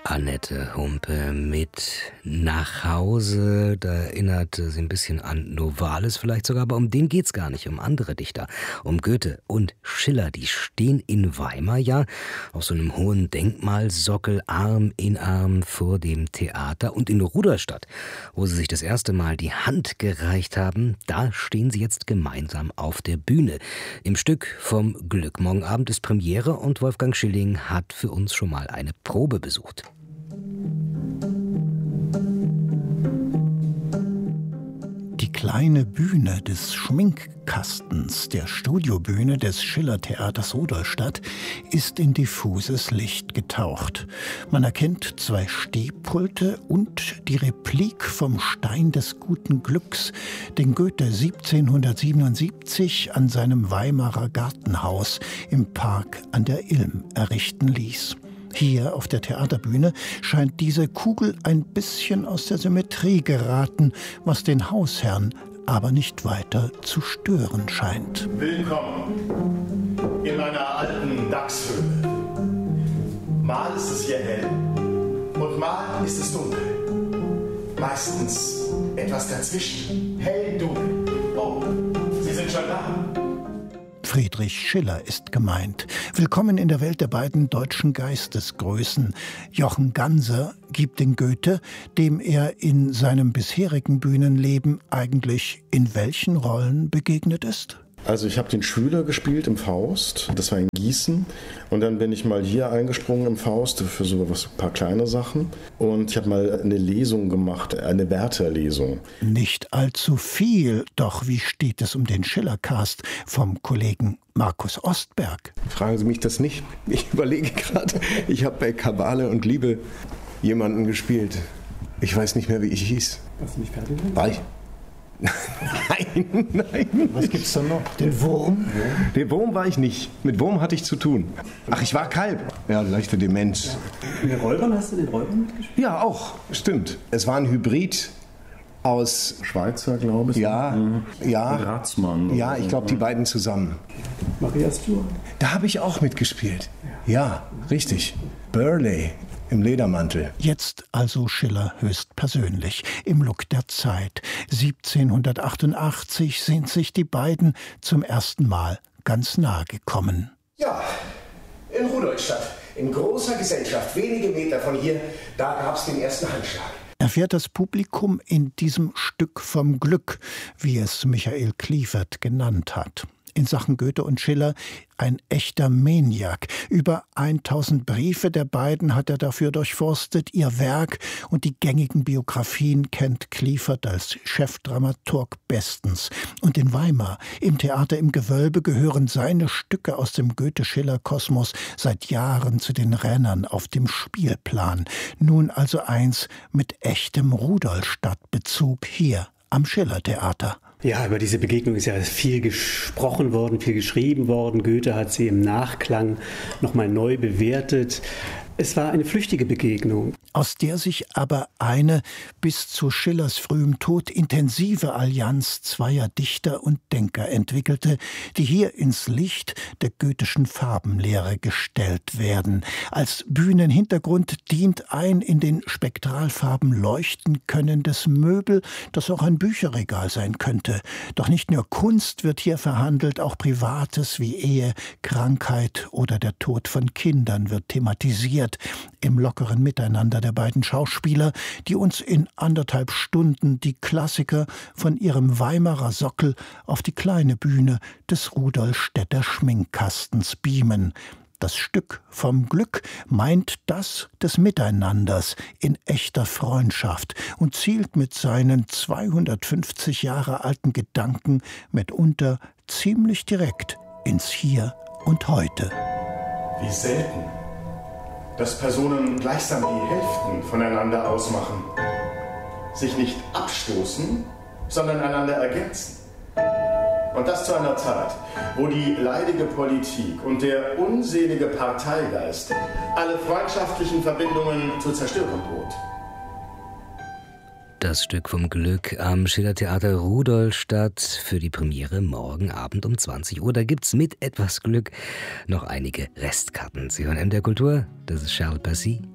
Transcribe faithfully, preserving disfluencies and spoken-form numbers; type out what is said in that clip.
Annette Humpe mit Nach Hause. Da erinnert sie ein bisschen an Novalis vielleicht sogar, aber um den geht's gar nicht, um andere Dichter. Um Goethe und Schiller, die stehen in Weimar ja auf so einem hohen Denkmalsockel, Arm in Arm vor dem Theater. Und in Rudolstadt, wo sie sich das erste Mal die Hand gereicht haben, da stehen sie jetzt gemeinsam auf der Bühne. Im Stück vom Glück. Morgen Abend ist Premiere und Wolfgang Schilling hat für uns schon mal eine Probe besucht. Die kleine Bühne des Schminkkastens der Studiobühne des Schillertheaters Rudolstadt ist in diffuses Licht getaucht. Man erkennt zwei Stehpulte und die Replik vom Stein des guten Glücks, den Goethe siebzehnhundertsiebenundsiebzig an seinem Weimarer Gartenhaus im Park an der Ilm errichten ließ. Hier auf der Theaterbühne scheint diese Kugel ein bisschen aus der Symmetrie geraten, was den Hausherrn aber nicht weiter zu stören scheint. Willkommen in meiner alten Dachshöhle. Mal ist es hier hell und mal ist es dunkel. Meistens etwas dazwischen. Hell, dunkel. Oh, Sie sind schon da. Friedrich Schiller ist gemeint. Willkommen in der Welt der beiden deutschen Geistesgrößen. Jochen Ganser gibt den Goethe, dem er in seinem bisherigen Bühnenleben eigentlich in welchen Rollen begegnet ist? Also ich habe den Schüler gespielt im Faust, das war in Gießen. Und dann bin ich mal hier eingesprungen im Faust für so was, ein paar kleine Sachen. Und ich habe mal eine Lesung gemacht, eine Werther-Lesung. Nicht allzu viel, doch wie steht es um den Schiller-Cast vom Kollegen Markus Ostberg? Fragen Sie mich das nicht. Ich überlege gerade, ich habe bei Kabale und Liebe jemanden gespielt. Ich weiß nicht mehr, wie ich hieß. Warst du nicht fertig? War ich? Nein, nein. Was gibt's da noch? Den Wurm? Den Wurm war ich nicht. Mit Wurm hatte ich zu tun. Ach, ich war Kalb. Ja, leichte Demenz. Den Räubern, hast du den Räubern mitgespielt? Ja, auch. Stimmt. Es war ein Hybrid aus Schweizer, glaube ich. Ja, mhm. ja. Und Ratzmann. Ja, ich glaube, die beiden zusammen. Maria Stuart. Da habe ich auch mitgespielt. Ja, richtig. Burley. Im Ledermantel. Jetzt also Schiller höchstpersönlich, im Look der Zeit. siebzehnhundertachtundachtzig sind sich die beiden zum ersten Mal ganz nahe gekommen. Ja, in Rudolstadt, in großer Gesellschaft, wenige Meter von hier, da gab's den ersten Handschlag. Erfährt das Publikum in diesem Stück vom Glück, wie es Michael Kliefert genannt hat. In Sachen Goethe und Schiller ein echter Maniac. Über tausend Briefe der beiden hat er dafür durchforstet. Ihr Werk und die gängigen Biografien kennt Kliefert als Chefdramaturg bestens. Und in Weimar, im Theater im Gewölbe, gehören seine Stücke aus dem Goethe-Schiller-Kosmos seit Jahren zu den Rennern auf dem Spielplan. Nun also eins mit echtem Rudolstadt-Bezug hier am Schillertheater. Ja, über diese Begegnung ist ja viel gesprochen worden, viel geschrieben worden. Goethe hat sie im Nachklang nochmal neu bewertet. Es war eine flüchtige Begegnung. Aus der sich aber eine bis zu Schillers frühem Tod intensive Allianz zweier Dichter und Denker entwickelte, die hier ins Licht der goethischen Farbenlehre gestellt werden. Als Bühnenhintergrund dient ein in den Spektralfarben leuchten könnendes Möbel, das auch ein Bücherregal sein könnte. Doch nicht nur Kunst wird hier verhandelt, auch Privates wie Ehe, Krankheit oder der Tod von Kindern wird thematisiert. Im lockeren Miteinander der beiden Schauspieler, die uns in anderthalb Stunden die Klassiker von ihrem Weimarer Sockel auf die kleine Bühne des Rudolstädter Schminkkastens beamen. Das Stück vom Glück meint das des Miteinanders in echter Freundschaft und zielt mit seinen zweihundertfünfzig Jahre alten Gedanken mitunter ziemlich direkt ins Hier und Heute. Wie selten, dass Personen gleichsam die Hälften voneinander ausmachen, sich nicht abstoßen, sondern einander ergänzen. Und das zu einer Zeit, wo die leidige Politik und der unselige Parteigeist alle freundschaftlichen Verbindungen zu zerstören droht. Das Stück vom Glück am Schillertheater Rudolstadt für die Premiere morgen Abend um zwanzig Uhr. Da gibt's mit etwas Glück noch einige Restkarten. Sie hören M D R Kultur, das ist Charles Passy.